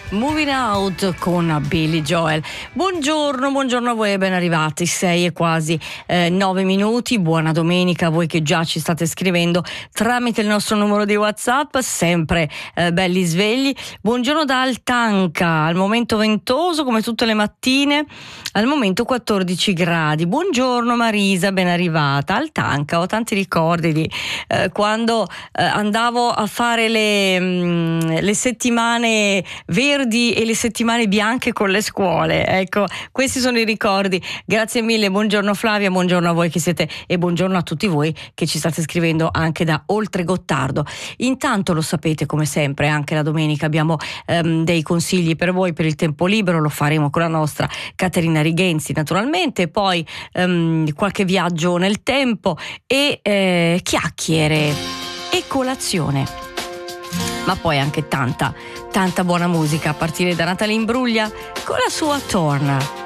Moving Out con Billy Joel. Buongiorno a voi e ben arrivati. 6 e quasi 9 minuti. Buona domenica a voi che già ci state scrivendo tramite il nostro numero di WhatsApp, sempre belli svegli. Buongiorno da Altanca, al momento ventoso come tutte le mattine, al momento 14 gradi. Buongiorno Marisa, ben arrivata. Altanca, ho tanti ricordi di quando andavo a fare le settimane verdi e le settimane bianche con le scuole. Ecco, questi sono i ricordi. Grazie mille, buongiorno Flavia, buongiorno a voi che siete e buongiorno a tutti voi che ci state scrivendo anche da Oltre Gottardo. Intanto lo sapete, come sempre, anche la domenica abbiamo dei consigli per voi per il tempo libero, lo faremo con la nostra Caterina Righenzi naturalmente, poi qualche viaggio nel tempo e chiacchiere e colazione, ma poi anche tanta buona musica a partire da Natalie Imbruglia con la sua Torna.